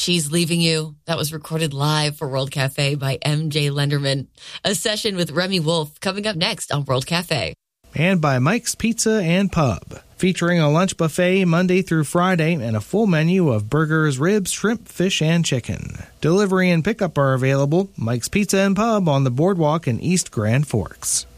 She's Leaving You. That was recorded live for World Cafe by MJ Lenderman. A session with Remy Wolf coming up next on World Cafe. And by Mike's Pizza and Pub, featuring a lunch buffet Monday through Friday and a full menu of burgers, ribs, shrimp, fish, and chicken. Delivery and pickup are available. Mike's Pizza and Pub on the boardwalk in East Grand Forks.